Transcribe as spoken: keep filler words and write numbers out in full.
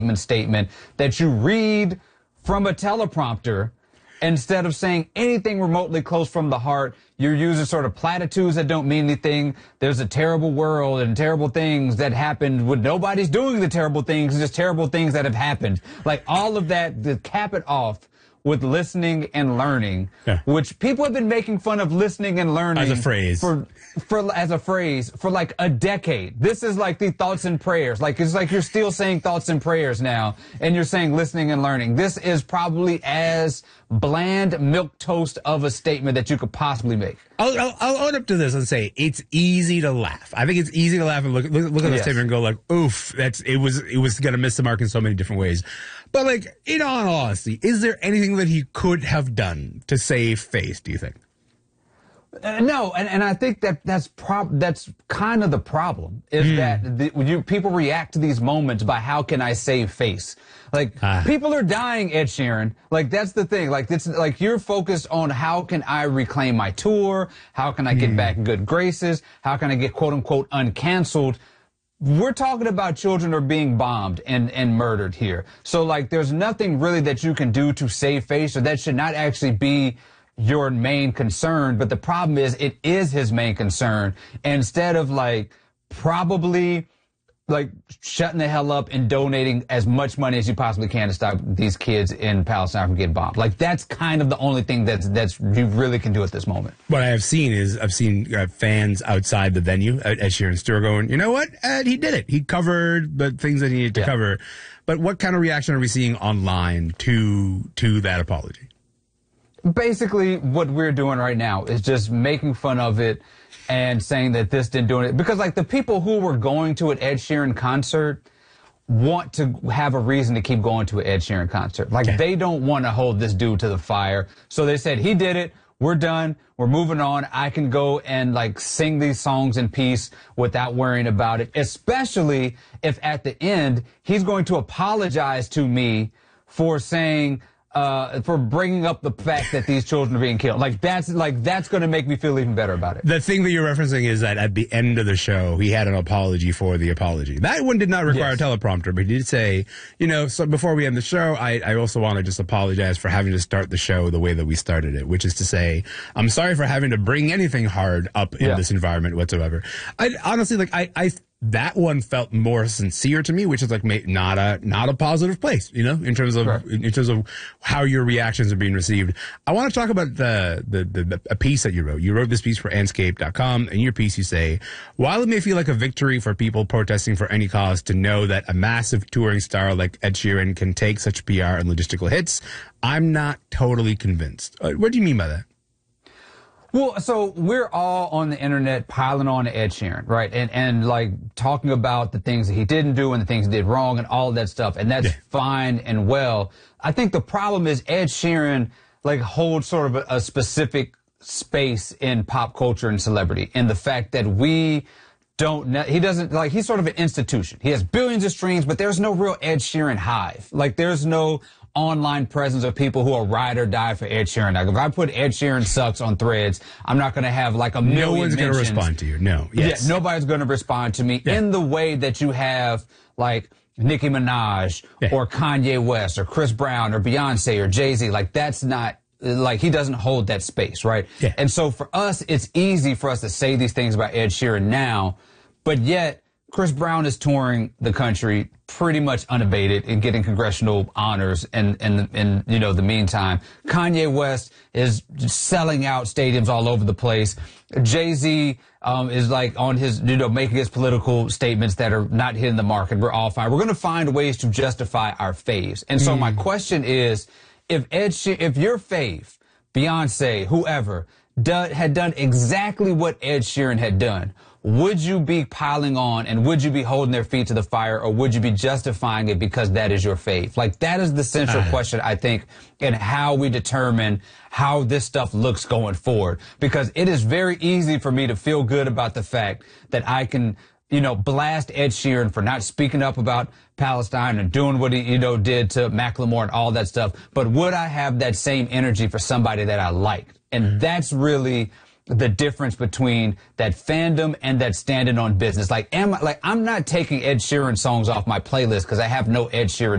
statement that you read from a teleprompter. Instead of saying anything remotely close from the heart, you're using sort of platitudes that don't mean anything. There's a terrible world and terrible things that happened when nobody's doing the terrible things, just terrible things that have happened. Like all of that, to cap it off with listening and learning, yeah. which people have been making fun of listening and learning as a phrase for, for as a phrase for like a decade. This is like the thoughts and prayers. Like it's like you're still saying thoughts and prayers now, and you're saying listening and learning. This is probably as bland milquetoast of a statement that you could possibly make. I'll, I'll, I'll own up to this and say it's easy to laugh. I think it's easy to laugh and look, look, look at the yes. statement and go like, oof, that's it was it was going to miss the mark in so many different ways. But like, in all honesty, is there anything that he could have done to save face, do you think? Uh, no, and, and I think that that's prob that's kind of the problem, is mm. that the, you, people react to these moments by how can I save face? Like, ah. people are dying, Ed Sheeran. Like, that's the thing. Like, it's like you're focused on how can I reclaim my tour? How can I get mm. back in good graces? How can I get quote unquote uncanceled? We're talking about children are being bombed and, and murdered here. So, like, there's nothing really that you can do to save face, or that should not actually be your main concern. But the problem is it is his main concern. And instead of, like, probably, like, shutting the hell up and donating as much money as you possibly can to stop these kids in Palestine from getting bombed. Like, that's kind of the only thing that's, that's you really can do at this moment. What I have seen is I've seen uh, fans outside the venue at Ed Sheeran's tour going, you know what, Ed, he did it. He covered the things that he needed to yeah. cover. But what kind of reaction are we seeing online to to that apology? Basically, what we're doing right now is just making fun of it and saying that this didn't do it. Because, like, the people who were going to an Ed Sheeran concert want to have a reason to keep going to an Ed Sheeran concert. Like, okay. they don't want to hold this dude to the fire. So they said, he did it. We're done. We're moving on. I can go and, like, sing these songs in peace without worrying about it, especially if at the end he's going to apologize to me for saying, Uh, for bringing up the fact that these children are being killed. Like, that's, like, that's going to make me feel even better about it. The thing that you're referencing is that at the end of the show, he had an apology for the apology. That one did not require yes. a teleprompter, but he did say, you know, so before we end the show, I, I also want to just apologize for having to start the show the way that we started it, which is to say, I'm sorry for having to bring anything hard up in yeah. this environment whatsoever. I honestly, like, I, I, that one felt more sincere to me, which is like not a not a positive place, you know, in terms of right. in terms of how your reactions are being received. I want to talk about the, the the a piece that you wrote. You wrote this piece for Anscape dot com. In your piece, you say, while it may feel like a victory for people protesting for any cause to know that a massive touring star like Ed Sheeran can take such P R and logistical hits, I'm not totally convinced. What do you mean by that? Well, so we're all on the internet piling on to Ed Sheeran, right? And, and like talking about the things that he didn't do and the things he did wrong and all of that stuff. And that's yeah. fine and well. I think the problem is Ed Sheeran, like, holds sort of a, a specific space in pop culture and celebrity. And the fact that we don't know, he doesn't, like, he's sort of an institution. He has billions of streams, but there's no real Ed Sheeran hive. Like, there's no online presence of people who are ride or die for Ed Sheeran. Like, if I put Ed Sheeran sucks on Threads, I'm not going to have like a million No one's going to respond to you. No. Yes. Yeah, nobody's going to respond to me yeah. in the way that you have like Nicki Minaj yeah. or Kanye West or Chris Brown or Beyonce or Jay-Z. Like, that's not, like, he doesn't hold that space, right? Yeah. And so for us, it's easy for us to say these things about Ed Sheeran now, but yet Chris Brown is touring the country pretty much unabated and getting congressional honors in, in, in, you know, the meantime. Kanye West is selling out stadiums all over the place. Jay-Z um, is like on his, you know, making his political statements that are not hitting the mark, and we're all fine. We're going to find ways to justify our faves. And so mm. my question is, if Ed, She- if your fave, Beyonce, whoever, do- had done exactly what Ed Sheeran had done, would you be piling on and would you be holding their feet to the fire, or would you be justifying it because that is your fave? Like, that is the central uh, question, I think, in how we determine how this stuff looks going forward. Because it is very easy for me to feel good about the fact that I can, you know, blast Ed Sheeran for not speaking up about Palestine and doing what he, you know, did to Macklemore and all that stuff. But would I have that same energy for somebody that I liked? And that's really the difference between that fandom and that standing on business. Like, am I, like, I'm not taking Ed Sheeran songs off my playlist because I have no Ed Sheeran